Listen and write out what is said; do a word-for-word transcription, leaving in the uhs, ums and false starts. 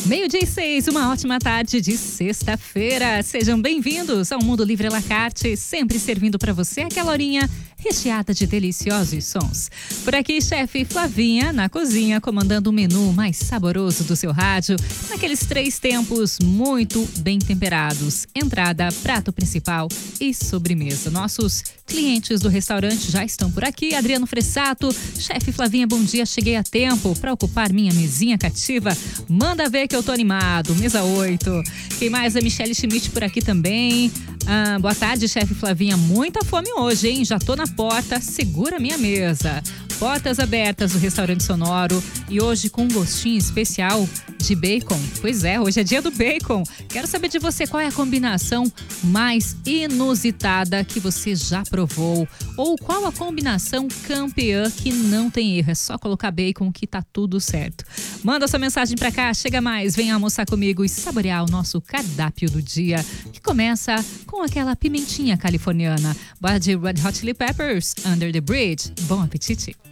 Meio-dia e seis, uma ótima tarde de sexta-feira. Sejam bem-vindos ao Mundo Livre à la carte, sempre servindo para você aquela horinha recheada de deliciosos sons. Por aqui, chefe Flavinha, na cozinha, comandando o menu mais saboroso do seu rádio, naqueles três tempos muito bem temperados: entrada, prato principal e sobremesa. Nossos clientes do restaurante já estão por aqui. Adriano Fressato, chefe Flavinha, bom dia, cheguei a tempo para ocupar minha mesinha cativa. Manda ver que eu tô animado. Mesa oito. Quem mais? A Michelle Schmidt por aqui também. Ah, boa tarde, chefe Flavinha. Muita fome hoje, hein? Já tô na porta. Segura minha mesa. Portas abertas do restaurante sonoro e hoje com um gostinho especial de bacon. Pois é, hoje é dia do bacon. Quero saber de você qual é a combinação mais inusitada que você já provou, ou qual a combinação campeã que não tem erro. É só colocar bacon que tá tudo certo. Manda sua mensagem pra cá, chega mais, vem almoçar comigo e saborear o nosso cardápio do dia, que começa com aquela pimentinha californiana. Bora de Red Hot Chili Peppers, Under the Bridge. Bom apetite!